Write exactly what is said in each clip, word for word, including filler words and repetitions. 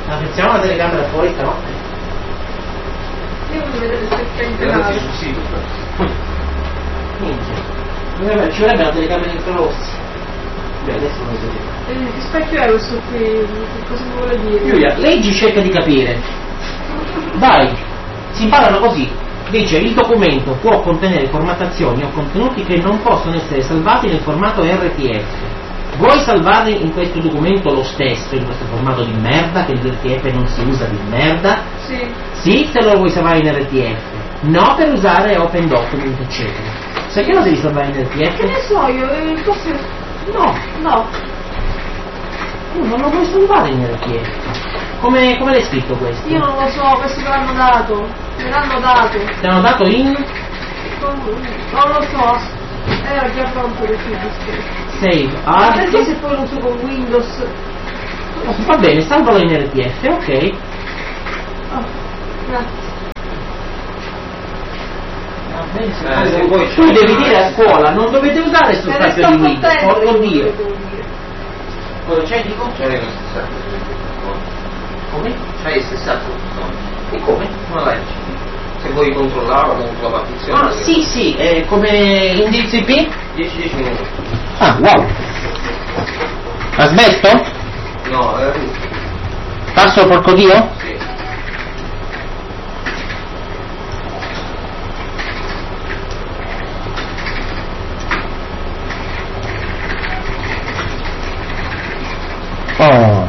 Ma mettiamo la telecamera fuori stanotte. Io voglio vedere se c'è in Grazie canale. sul sito. Minchia. Ci vorrebbe la telecamera infrarossi. Beh, adesso non lo so. Eh, che specchio è questo qui? Che cosa mi vuole dire? Giulia, leggi, cerca di capire. Vai, si imparano così. Dice, il documento può contenere formattazioni o contenuti che non possono essere salvati nel formato R T F. Vuoi salvare in questo documento lo stesso, in questo formato di merda, che il R T F non si usa di merda? Sì. Sì, se lo vuoi salvare in R T F. No per usare Open Document, eccetera. Sai che lo devi salvare in R T F? Che ne so io, eh, forse... No, No. tu non lo puoi salvare in R T F. Come, come l'hai scritto questo? Io non lo so, questo me l'hanno dato. Me l'hanno dato. Ti hanno dato in Non lo so. Era già pronto per scritto. Save Ma perché Art. se poi lo uso con Windows? Va bene, salvalo in R T F, ok. Oh, grazie. Eh, se vuoi Tu devi dire a scuola, non dovete usare questo Me ne spazio sto di Windows, contento porco di Dio. quello che devo dire. Cosa c'è, dico? C'hai lo stesso. Come? C'hai il stesso E come? ma leggi. Se vuoi controllarla contro la partizione. Ah, sì, sì, è come indirizzo I P? dieci dieci minuti. Ah, wow. Asbesto? No, è Passo porco Dio? sì. Oh.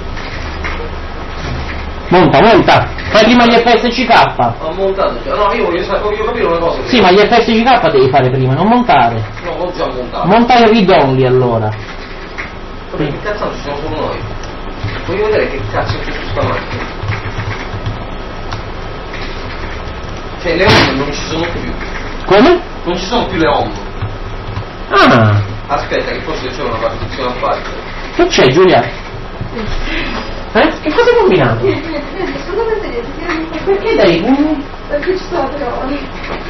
Monta, monta. Fai prima gli F S C K. Ho montato già. No, io voglio, sa- voglio capire una cosa. Sì, ma gli F S C K devi fare prima, non montare. No, ho già montato. Monta il read only allora. Vabbè, che cazzo ci siamo solo noi? Voglio vedere che cazzo c'è su sta macchina. Cioè le home non ci sono più. Come? Non ci sono più le home. Ah, Aspetta che forse c'è una partizione a parte. che c'è Giulia? Eh? Che cosa hai combinato? Niente, niente, niente, assolutamente niente. Perché dai pugni? Perché ci sono la telecamera.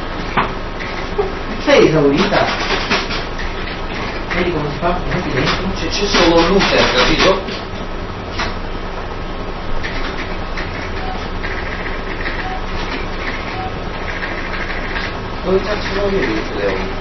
Sei esaurita? Vedi come si fa? Metti dentro. C'è, c'è solo l'user, capito? Dove cazzo sono io le home?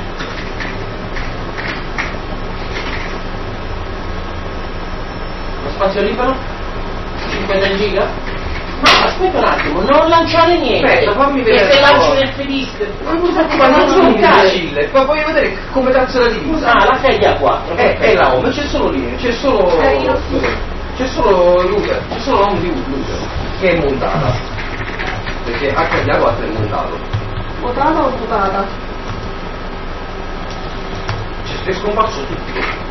Lo spazio libero? cinquanta giga? No, aspetta un attimo, non lanciare niente. Aspetta, fammi vedere E se una lanci cosa. nel fedisc. Ma non sono imbecille, ma voglio vedere come cazzo la divisa. Ah, la sedia a quattro. È, è la home, c'è solo lì, c'è solo. Carino. C'è solo l'user, c'è solo la home di l'user che è montata. Perché H D A quattro è montato. Votata o votata? C'è è scomparso tutto.